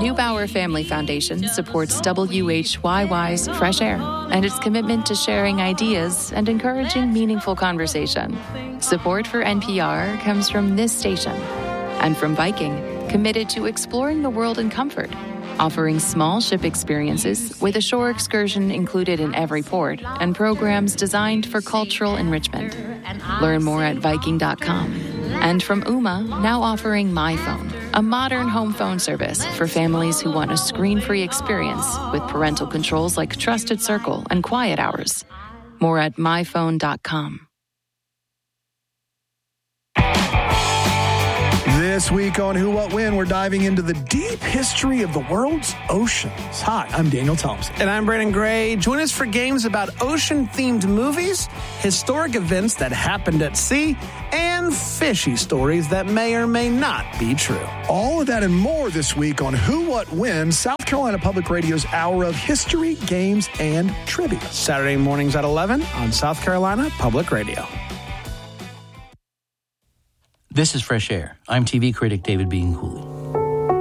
Neubauer Family Foundation supports WHYY's Fresh Air and its commitment to sharing ideas and encouraging meaningful conversation. Support for NPR comes from this station and from Viking, committed to exploring the world in comfort, offering small ship experiences with a shore excursion included in every port and programs designed for cultural enrichment. Learn more at Viking.com. And from Ooma, now offering MyPhone, a modern home phone service for families who want a screen-free experience with parental controls like Trusted Circle and Quiet Hours. More at MyPhone.com. This week on Who, What, When, we're diving into the deep history of the world's oceans. Hi, I'm Daniel Thompson. And I'm Brandon Gray. Join us for games about ocean-themed movies, historic events that happened at sea, and fishy stories that may or may not be true. All of that and more this week on Who, What, When, South Carolina Public Radio's hour of history, games, and trivia. Saturday mornings at 11 on South Carolina Public Radio. This is Fresh Air. I'm TV critic David Bean Cooley.